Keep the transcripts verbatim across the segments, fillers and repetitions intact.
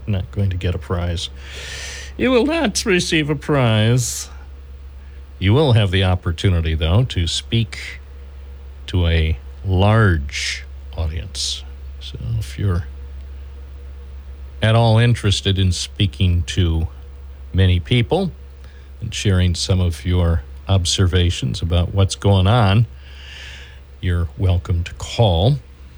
not going to get a prize. You will not receive a prize. You will have the opportunity, though, to speak to a large audience. So if you're at all interested in speaking to many people and sharing some of your observations about what's going on, you're welcome to call.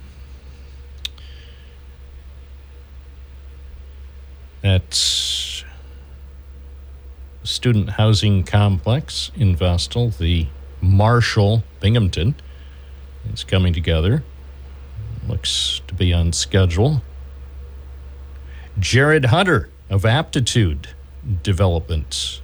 That's student housing complex in Vestal, the Marshall Binghamton. It's coming together. Looks to be on schedule. Jared Hunter of Aptitude Development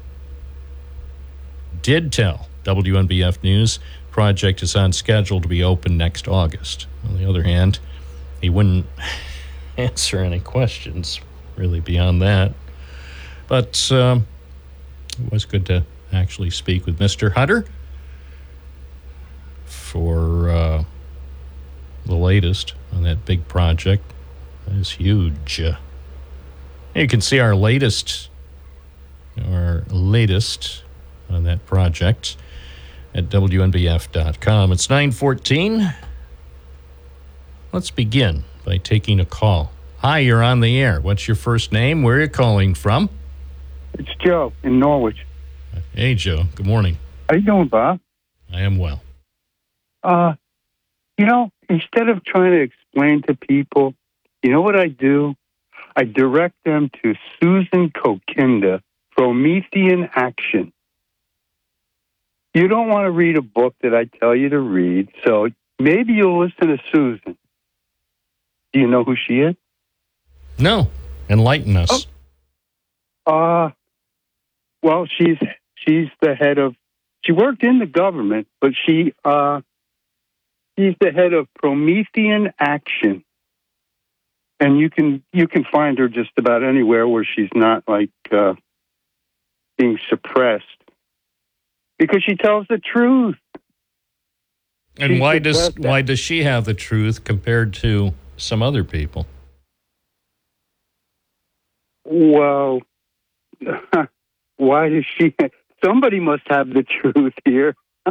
did tell W N B F News project is on schedule to be open next August. On the other hand, he wouldn't answer any questions really beyond that. But um, it was good to actually speak with Mister Hunter for uh, the latest on that big project. That is huge. Uh, you can see our latest, our latest on that project at W N B F dot com. It's nine fourteen. Let's begin by taking a call. Hi, you're on the air. What's your first name? Where are you calling from? It's Joe in Norwich. Hey, Joe. Good morning. How you doing, Bob? I am well. Uh, you know, instead of trying to explain to people, you know what I do? I direct them to Susan Kokinda, Promethean Action. You don't want to read a book that I tell you to read, so maybe you'll listen to Susan. Do you know who she is? No. Enlighten us. Oh. Uh, well, she's she's the head of, she worked in the government, but she uh, she's the head of Promethean Action. And you can you can find her just about anywhere where she's not like uh, being suppressed. Because she tells the truth. And She's why does best. why does she have the truth compared to some other people? Well, why does she? Somebody must have the truth here.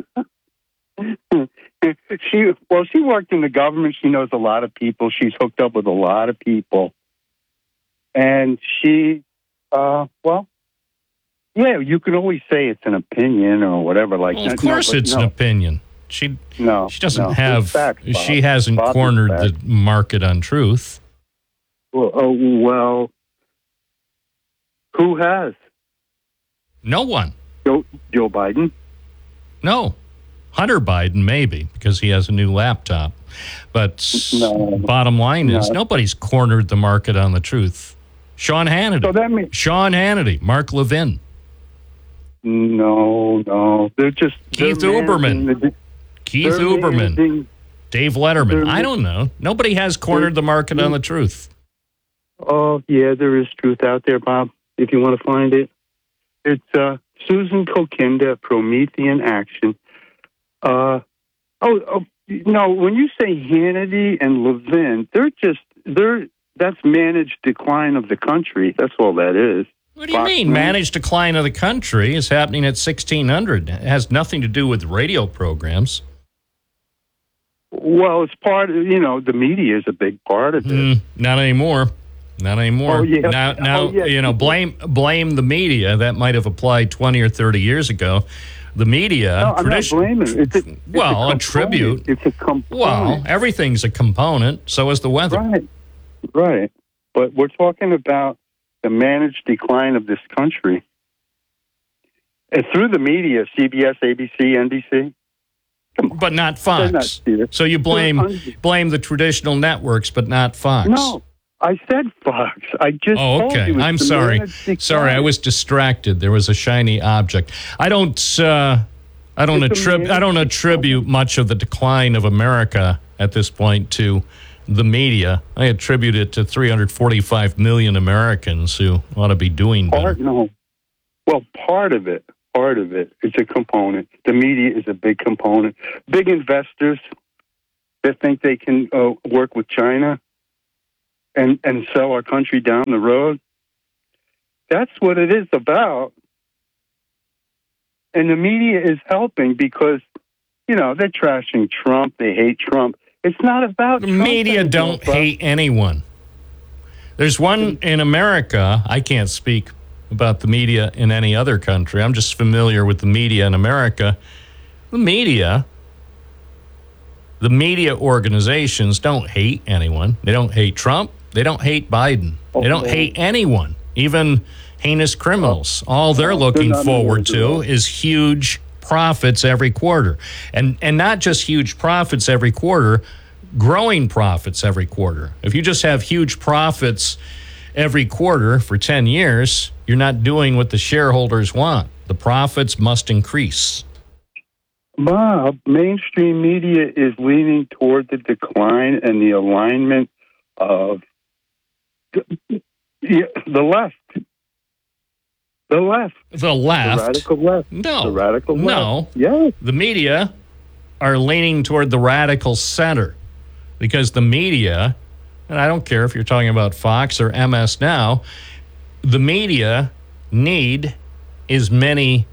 she well, she worked in the government. She knows a lot of people. She's hooked up with a lot of people, and she, uh, well. Yeah, you can always say it's an opinion or whatever. Like, well, of course, no, it's no. an opinion. She no, she doesn't no. have. Facts, she hasn't Bob cornered the market on truth. Well, oh, well, who has? No one. Joe, Joe Biden. No, Hunter Biden maybe because he has a new laptop. But no, bottom line is no. nobody's cornered the market on the truth. Sean Hannity. So that means Sean Hannity. Mark Levin. No, no. They're just Keith they're Uberman. managing, Keith they're Uberman. managing, Dave Letterman. they're- I don't know. Nobody has cornered the market on the truth. Oh, yeah, there is truth out there, Bob, if you want to find it. It's uh, Susan Kokinda, Promethean Action. Uh, oh, oh, no, when you say Hannity and Levin, they're just, they're, that's managed decline of the country. That's all that is. What do you Fox mean? News. Managed decline of the country is happening at sixteen hundred. It has nothing to do with radio programs. Well, it's part of, you know, the media is a big part of it. Mm, not anymore. Not anymore. Oh, yeah. Now, now Oh, yeah. you know, blame blame the media. That might have applied twenty or thirty years ago. The media. No, I'm not tradition- blaming. It's a, it's well, a, a tribute. It's a component. Well, everything's a component. So is the weather. Right, right. But we're talking about the managed decline of this country. And through the media, C B S, A B C, N B C. Come on. But not They're not Fox. serious. So you blame They're un- blame the traditional networks, but not Fox. No, I said Fox. I just Oh, told okay. you. it's I'm the sorry. managed decline. Sorry, I was distracted. There was a shiny object. I don't. Uh, I don't It's a attribute. I don't managed attribute much of the decline of America at this point to the media. I attribute it to three hundred forty-five million Americans who ought to be doing better. Part, no. Well, part of it. Part of it. It's a component. The media is a big component. Big investors that think they can uh, work with China. and, and sell our country down the road. That's what it is about. And the media is helping because, you know, they're trashing Trump. They hate Trump. It's not about the Trump media anymore, don't bro. hate anyone. There's one in America. I can't speak about the media in any other country. I'm just familiar with the media in America. The media, the media organizations don't hate anyone. They don't hate Trump. They don't hate Biden. They don't hate anyone, even heinous criminals. All they're looking forward to is huge profits every quarter. And and not just huge profits every quarter, growing profits every quarter. If you just have huge profits every quarter for ten years, you're not doing what the shareholders want. The profits must increase. Bob, mainstream media is leaning toward the decline and the alignment of the, the left. The left. The left. The radical left. No. The radical left. No. Yes. The media are leaning toward the radical center because the media, and I don't care if you're talking about Fox or M S Now, the media need as many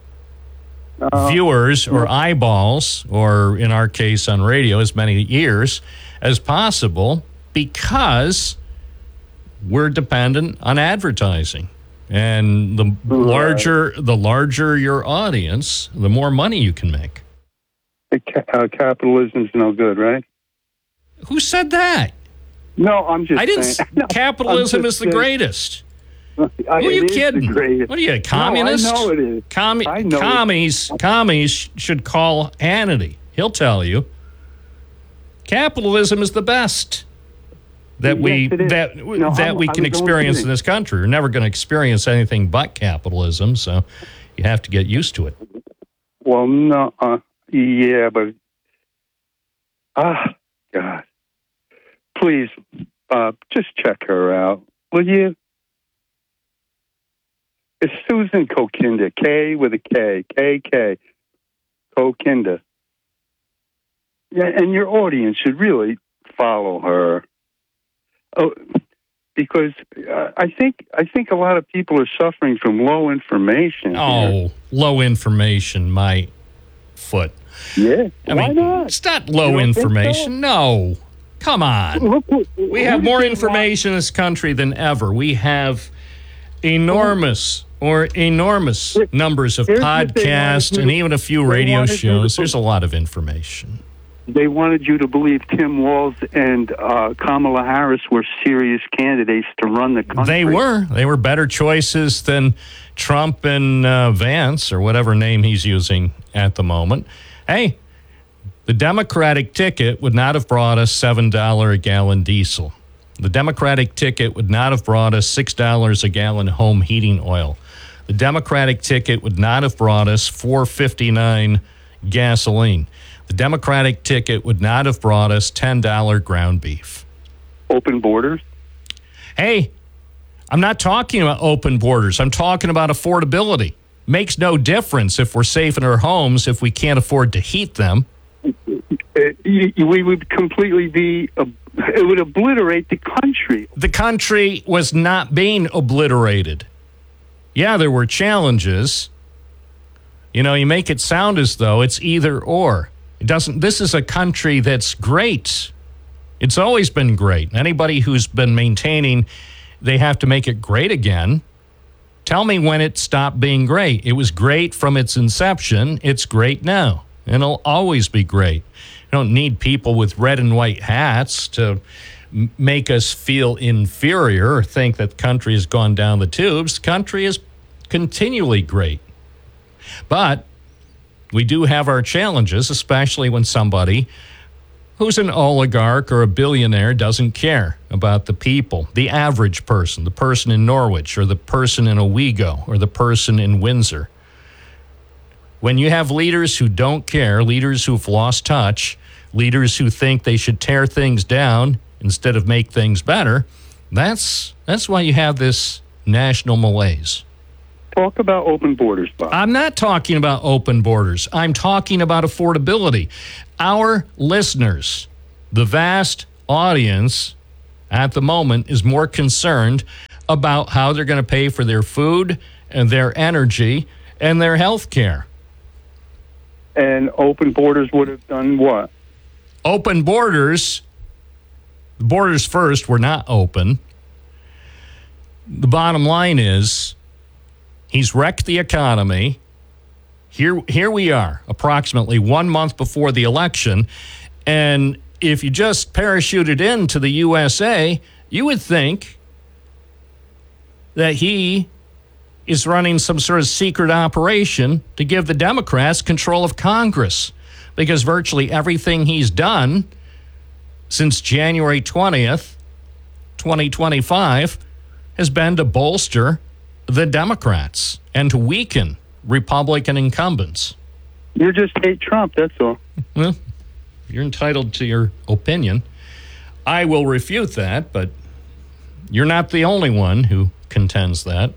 uh, viewers or eyeballs, or in our case on radio, as many ears as possible because we're dependent on advertising. And the larger the larger your audience, the more money you can make. Uh, capitalism's no good, right? Who said that? No, I'm just I didn't. saying. No, capitalism just is the saying. greatest. I, Who are you kidding? What are you, a communist? No, I know it is. Commu- I know commies, it. commies should call Hannity. He'll tell you. Capitalism is the best that Yes, we it is. that No, that I'm- we I can was only experience in kidding. this country. We're never going to experience anything but capitalism, so you have to get used to it. Well, no, uh, yeah, but ah, God, please, uh, just check her out, will you? It's Susan Kokinda, K with a K, K K, Kokinda. Yeah, and your audience should really follow her. Oh, because uh, I think I think a lot of people are suffering from low information. Oh, here. low information, my foot. Yeah, I why mean, not? it's not You low don't think information. so? No. Come on. Look, look, We who have do more you think information in this country than ever. We have enormous or enormous numbers of Here's what they podcasts wanted you and to- even a few they radio wanted you to shows. put- There's a lot of information. They wanted you to believe Tim Walz and uh, Kamala Harris were serious candidates to run the country. They were. They were better choices than Trump and uh, Vance, or whatever name he's using at the moment. Hey, the Democratic ticket would not have brought us seven dollars a gallon diesel. The Democratic ticket would not have brought us six dollars a gallon home heating oil. The Democratic ticket would not have brought us four fifty-nine gasoline. The Democratic ticket would not have brought us ten dollars ground beef. Open borders. Hey, I'm not talking about open borders. I'm talking about affordability. Makes no difference if we're safe in our homes if we can't afford to heat them. Uh, y- y- we would completely be, uh, it would obliterate the country. The country was not being obliterated. Yeah, there were challenges. You know, you make it sound as though it's either or. It doesn't. This is a country that's great. It's always been great. Anybody who's been maintaining they have to make it great again, tell me when it stopped being great. It was great from its inception. It's great now. And it'll always be great. You don't need people with red and white hats to m- make us feel inferior or think that the country has gone down the tubes. The country is continually great. But we do have our challenges, especially when somebody who's an oligarch or a billionaire doesn't care about the people, the average person, the person in Norwich or the person in Owego or the person in Windsor. When you have leaders who don't care, leaders who've lost touch, leaders who think they should tear things down instead of make things better, that's that's why you have this national malaise. Talk about open borders, Bob. I'm not talking about open borders. I'm talking about affordability. Our listeners, the vast audience at the moment is more concerned about how they're going to pay for their food and their energy and their health care. And open borders would have done what? Open borders, the borders first were not open. The bottom line is he's wrecked the economy. Here, here we are, approximately one month before the election. And if you just parachuted into the U S A, you would think that he is running some sort of secret operation to give the Democrats control of Congress, because virtually everything he's done since January twentieth, twenty twenty-five, has been to bolster the Democrats and to weaken Republican incumbents. You just hate Trump, that's all. Well, you're entitled to your opinion. I will refute that, but you're not the only one who contends that.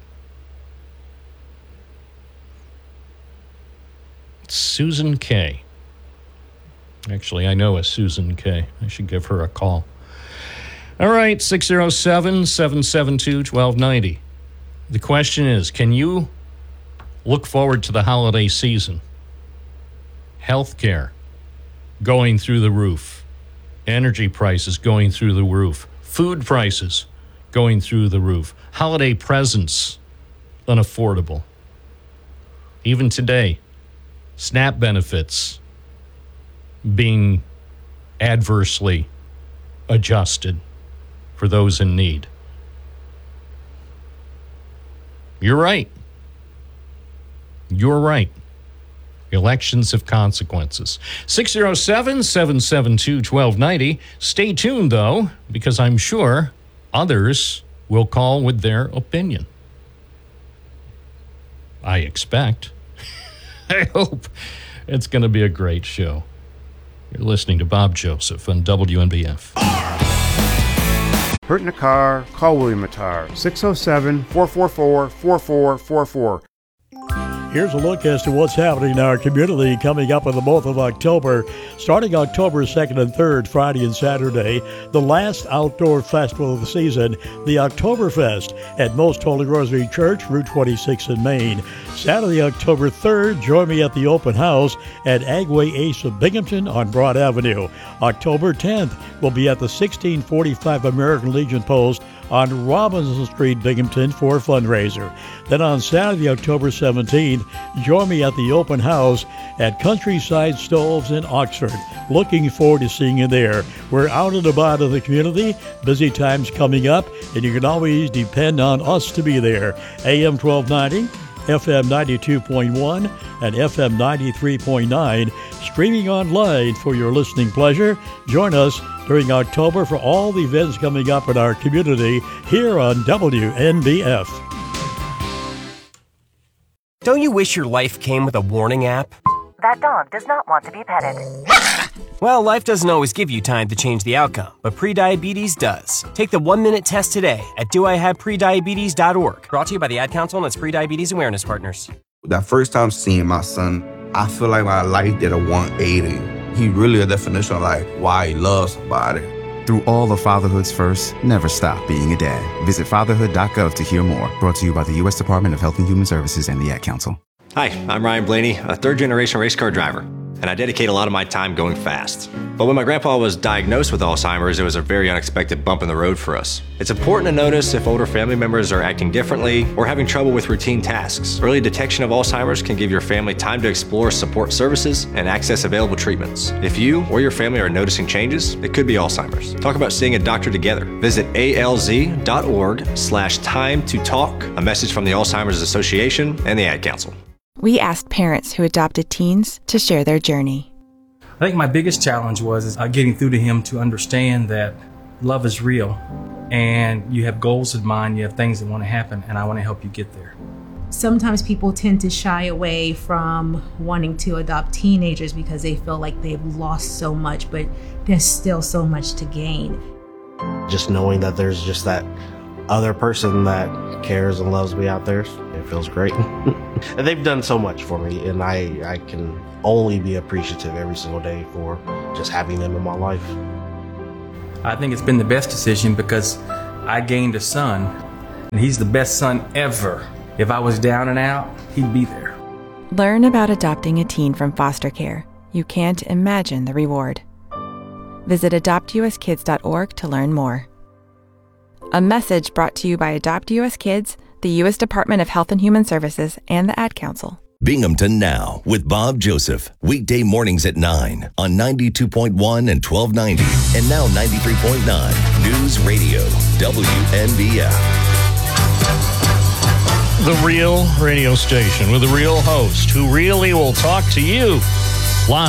Susan K. Actually, I know a Susan K. I should give her a call. All right, six oh seven, seven seven two, one two nine oh. The question is, can you look forward to the holiday season? Healthcare going through the roof. Energy prices going through the roof. Food prices going through the roof. Holiday presents unaffordable. Even today, SNAP benefits being adversely adjusted for those in need. You're right. You're right. Elections have consequences. six oh seven, seven seven two, one two nine oh. Stay tuned, though, because I'm sure others will call with their opinion. I expect. I hope it's going to be a great show. You're listening to Bob Joseph on W N B F. Hurt in a car? Call William Matar, six oh seven, four four four, four four four four. Here's a look as to what's happening in our community coming up in the month of October. Starting October second and third, Friday and Saturday, the last outdoor festival of the season, the Oktoberfest at Most Holy Rosary Church, Route twenty-six in Maine. Saturday, October third, join me at the open house at Agway Ace of Binghamton on Broad Avenue. October tenth, we'll be at the sixteen forty-five American Legion Post on Robinson Street, Binghamton, for a fundraiser. Then on Saturday, October seventeenth, join me at the open house at Countryside Stoves in Oxford. Looking forward to seeing you there. We're out and about in the community, busy times coming up, and you can always depend on us to be there. A M twelve ninety, F M ninety-two point one, and F M ninety-three point nine, streaming online for your listening pleasure. Join us during October for all the events coming up in our community here on W N B F. Don't you wish your life came with a warning app? That dog does not want to be petted. Well, life doesn't always give you time to change the outcome, but prediabetes does. Take the one-minute test today at do I have prediabetes dot org. Brought to you by the Ad Council and its Prediabetes Awareness Partners. That first time seeing my son, I feel like my life did a one eighty. He really a definition of like why he loves somebody. Through all of fatherhood's first, never stop being a dad. Visit fatherhood dot gov to hear more. Brought to you by the U S Department of Health and Human Services and the Ad Council. Hi, I'm Ryan Blaney, a third-generation race car driver, and I dedicate a lot of my time going fast. But when my grandpa was diagnosed with Alzheimer's, it was a very unexpected bump in the road for us. It's important to notice if older family members are acting differently or having trouble with routine tasks. Early detection of Alzheimer's can give your family time to explore support services and access available treatments. If you or your family are noticing changes, it could be Alzheimer's. Talk about seeing a doctor together. Visit A L Z dot org slash time to talk. A message from the Alzheimer's Association and the Ad Council. We asked parents who adopted teens to share their journey. I think my biggest challenge was uh, getting through to him to understand that love is real and you have goals in mind, you have things that want to happen, and I want to help you get there. Sometimes people tend to shy away from wanting to adopt teenagers because they feel like they've lost so much, but there's still so much to gain. Just knowing that there's just that other person that cares and loves me out there, it feels great. And they've done so much for me, and I, I can only be appreciative every single day for just having them in my life. I think it's been the best decision because I gained a son, and he's the best son ever. If I was down and out, he'd be there. Learn about adopting a teen from foster care. You can't imagine the reward. Visit adopt u s kids dot org to learn more. A message brought to you by Adopt U S Kids, the U S Department of Health and Human Services, and the Ad Council. Binghamton Now with Bob Joseph. Weekday mornings at nine on ninety-two point one and twelve ninety. And now ninety-three point nine News Radio, W N B F. The real radio station with a real host who really will talk to you.